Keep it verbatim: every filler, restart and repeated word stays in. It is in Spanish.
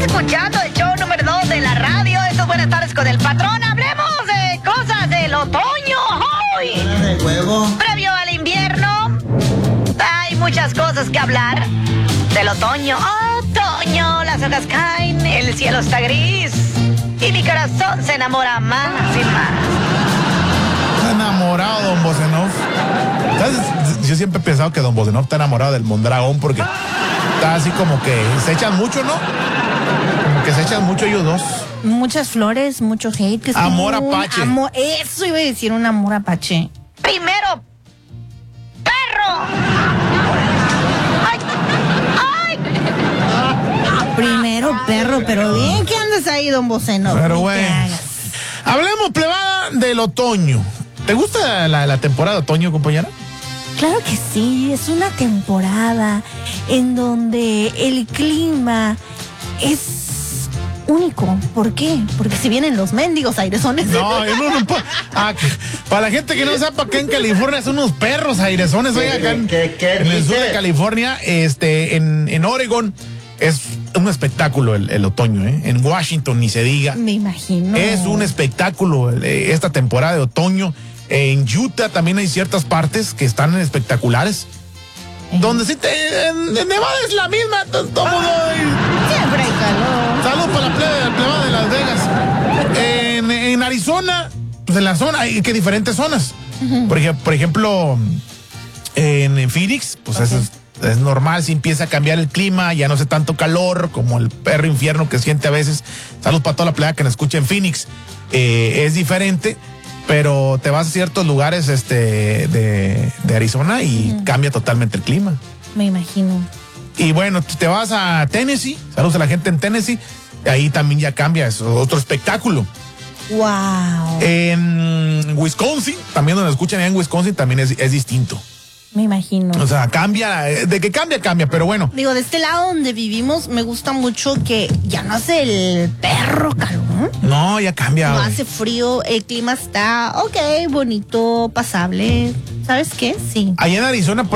escuchando el show número dos de la radio. Esto es Buenas Tardes con el Patrón. Hablemos de cosas del otoño. ¡Ay! De huevo. Previo al invierno, hay muchas cosas que hablar del otoño. Otoño, las hojas caen, el cielo está gris y mi corazón se enamora más y más. Está enamorado, don Bocenov. Yo siempre he pensado que don Bocenov está enamorado del Mondragón porque está así como que se echan mucho, ¿no? Como que se echan mucho ellos dos. Muchas flores, mucho hate. Que es amor un apache. Amor, eso iba a decir, un amor apache. Primero, perro. ¡Ay! ¡Ay! Primero perro, pero bien que andas ahí, don Boceno. Pero bueno, hablemos, plebada, del otoño. ¿Te gusta la, la temporada de otoño, compañera? Claro que sí, es una temporada en donde el clima es único. ¿Por qué? Porque si vienen los mendigos airesones. No, no, no, pa- ah, que- para la gente que no sepa, acá en California son unos perros airesones. Oiga, acá en, ¿Qué, qué, en el qué? sur de California, este, en, en Oregon, es un espectáculo el, el otoño, ¿eh? En Washington, ni se diga. Me imagino. Es un espectáculo eh, esta temporada de otoño. En Utah también hay ciertas partes que están espectaculares. Eh. Donde sí te, en, en Nevada es la misma. to- Todo mundo ahí. Siempre hay calor. Salud para la plebe, plebada de Las Vegas. En, en Arizona, pues en la zona, hay que diferentes zonas. Por ejemplo, por ejemplo, en, en Phoenix, pues eso es, es normal, si empieza a cambiar el clima, ya no hace tanto calor como el perro infierno que siente a veces. Salud para toda la plebe que nos escucha en Phoenix. Eh, es diferente. Pero te vas a ciertos lugares este, de, de Arizona y uh-huh. cambia totalmente el clima. Me imagino. Y bueno, te vas a Tennessee, saludos a la gente en Tennessee, ahí también ya cambia, es otro espectáculo. Wow. En Wisconsin, también donde escuchan allá en Wisconsin, también es, es distinto. Me imagino. O sea, cambia, de que cambia, cambia, pero bueno. Digo, de este lado donde vivimos, me gusta mucho que ya no hace el perro calor. No, ya cambia. No güey. hace frío, el clima está, ok, bonito, pasable. ¿Sabes qué? Sí. Allá en Arizona,